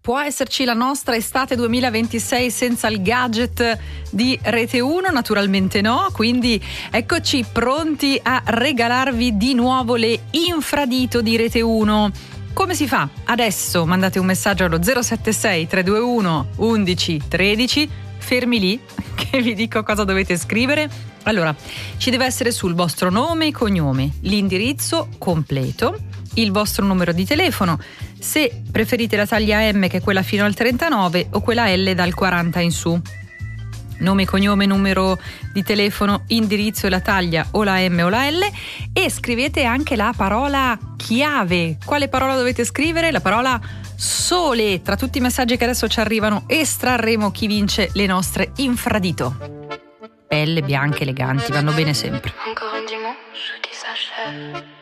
può esserci la nostra estate 2026 senza il gadget di Rete 1? Naturalmente no, quindi eccoci pronti a regalarvi di nuovo le infradito di Rete 1. Come si fa? Adesso mandate un messaggio allo 076 321 11 13, fermi lì che vi dico cosa dovete scrivere. Allora, ci deve essere sul vostro nome e cognome, l'indirizzo completo, il vostro numero di telefono, se preferite la taglia M che è quella fino al 39 o quella L dal 40 in su. Nome, cognome, numero di telefono, indirizzo e la taglia o la M o la L, e scrivete anche la parola chiave. Quale parola dovete scrivere? La parola sole. Tra tutti i messaggi che adesso ci arrivano estrarremo chi vince le nostre infradito. Belle, bianche, eleganti, vanno bene sempre.